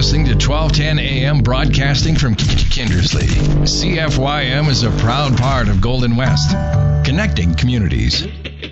listening to 1210 AM broadcasting from Kindersley. CFYM is a proud part of Golden West, connecting communities.